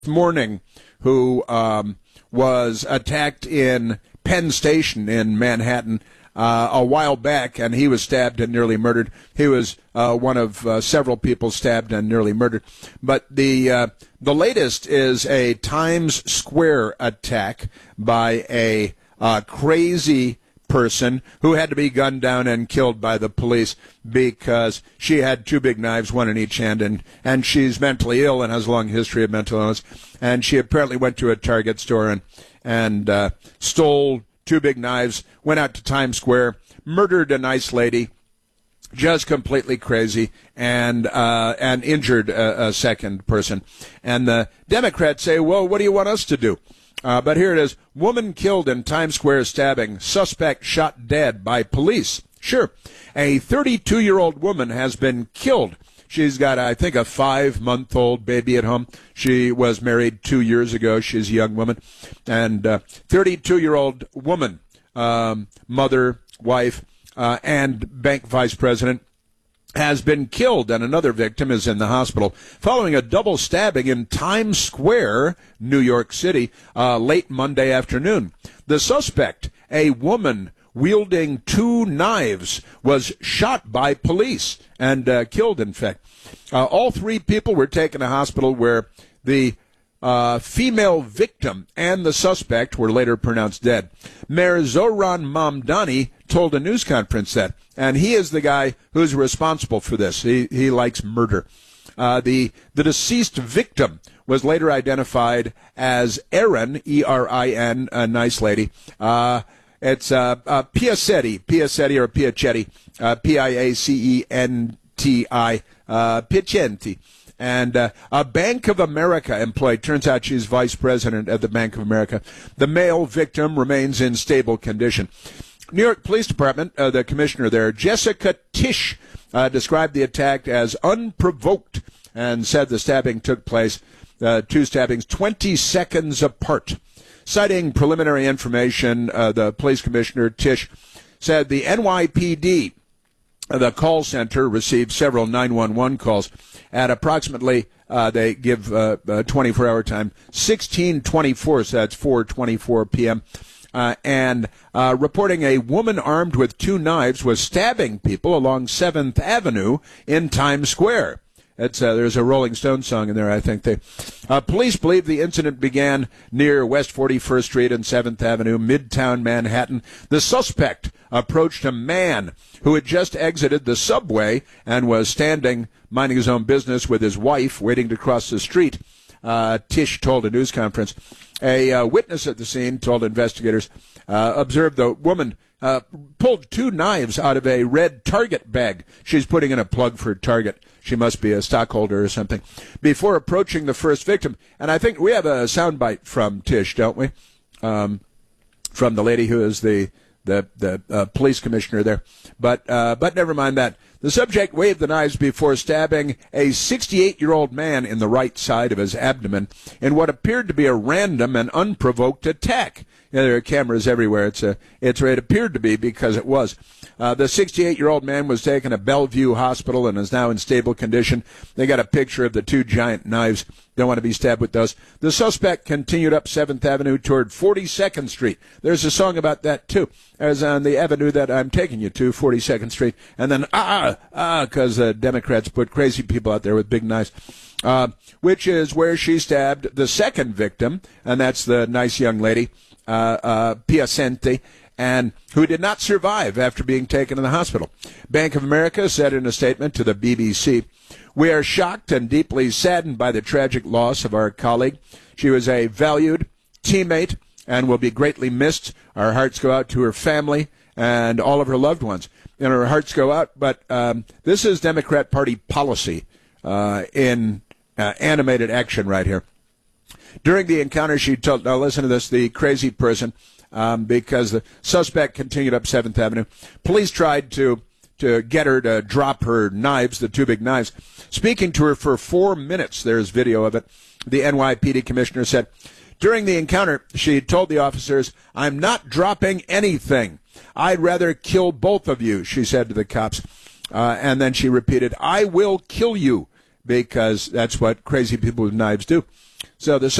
morning who was attacked in Penn Station in Manhattan a while back, and he was stabbed and nearly murdered. He was one of several people stabbed and nearly murdered. But the latest is a Times Square attack by a crazy person who had to be gunned down and killed by the police because she had two big knives, one in each hand, and she's mentally ill and has a long history of mental illness. And she apparently went to a Target store and stole two big knives, went out to Times Square, murdered a nice lady, just completely crazy, and injured a second person. And the Democrats say, well, what do you want us to do? But here it is. Woman killed in Times Square stabbing. Suspect shot dead by police. Sure. A 32-year-old woman has been killed. She's got, I think, a 5-month-old baby at home. She was married 2 years ago. She's a young woman. And 32-year-old woman, mother, wife, and bank vice president, has been killed, and another victim is in the hospital following a double stabbing in Times Square, New York City, late Monday afternoon. The suspect, a woman wielding two knives, was shot by police and killed, in fact. All three people were taken to hospital where the female victim and the suspect were later pronounced dead. Mayor Zohran Mamdani told a news conference that, and he is the guy who's responsible for this. He likes murder. The deceased victim was later identified as Erin, E-R-I-N, a nice lady. It's Piacetti or Piacetti, P-I-A-C-E-N-T-I, Piacenti. And a Bank of America employee, turns out she's vice president at the Bank of America. The male victim remains in stable condition. New York Police Department, the commissioner there, Jessica Tisch, described the attack as unprovoked and said the stabbing took place, two stabbings, 20 seconds apart. Citing preliminary information, the police commissioner, Tisch, said the NYPD, the call center, received several 911 calls at approximately, they give 24-hour time, 16:24, so that's 4:24 p.m., and reporting a woman armed with two knives was stabbing people along 7th Avenue in Times Square. There's a Rolling Stones song in there, I think. Police believe the incident began near West 41st Street and 7th Avenue, Midtown Manhattan. The suspect approached a man who had just exited the subway and was standing, minding his own business with his wife, waiting to cross the street. Tisch told a news conference. A witness at the scene told investigators, observed the woman pulled two knives out of a red Target bag. She's putting in a plug for Target. She must be a stockholder or something. Before approaching the first victim, and I think we have a soundbite from Tisch, don't we? From the lady who is the police commissioner there. But never mind that. The subject waved the knives before stabbing a 68-year-old man in the right side of his abdomen in what appeared to be a random and unprovoked attack. There are cameras everywhere. It appeared to be because it was. The 68-year-old man was taken to Bellevue Hospital and is now in stable condition. They got a picture of the two giant knives. Don't want to be stabbed with those. The suspect continued up 7th Avenue toward 42nd Street. There's a song about that, too. As on the avenue that I'm taking you to, 42nd Street. And then, because the Democrats put crazy people out there with big knives. Which is where she stabbed the second victim, and that's the nice young lady, Piacenti, and who did not survive after being taken to the hospital. Bank of America said in a statement to the BBC, "We are shocked and deeply saddened by the tragic loss of our colleague. She was a valued teammate and will be greatly missed. Our hearts go out to her family and all of her loved ones." And our hearts go out, but this is Democrat Party policy in animated action right here. During the encounter, she told, now listen to this, the crazy person, because the suspect continued up 7th Avenue. Police tried to get her to drop her knives, the two big knives. Speaking to her for 4 minutes, there's video of it, the NYPD commissioner said, during the encounter, she told the officers, "I'm not dropping anything. I'd rather kill both of you," she said to the cops. And then she repeated, "I will kill you," because that's what crazy people with knives do. So the